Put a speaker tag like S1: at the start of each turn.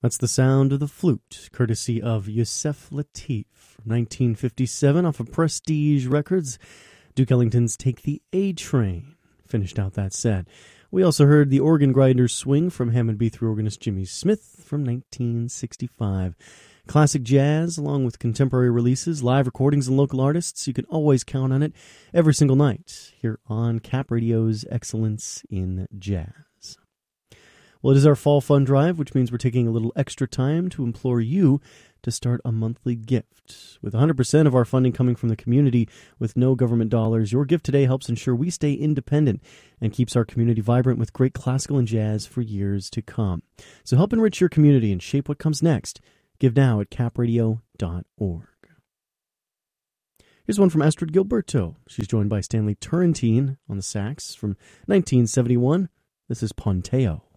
S1: That's the sound of the flute, courtesy of Yusef Lateef, from 1957 off of Prestige Records. Duke Ellington's Take the A Train finished out that set. We also heard the organ grinder's swing from Hammond B3 organist Jimmy Smith from 1965. Classic jazz, along with contemporary releases, live recordings, and local artists. You can always count on it every single night here on Cap Radio's Excellence in Jazz. Well, it is our Fall Fund Drive, which means we're taking a little extra time to implore you to start a monthly gift. With 100% of our funding coming from the community with no government dollars, your gift today helps ensure we stay independent and keeps our community vibrant with great classical and jazz for years to come. So help enrich your community and shape what comes next. Give now at capradio.org. Here's one from Astrid Gilberto. She's joined by Stanley Turrentine on the sax from 1971. This is Ponteo.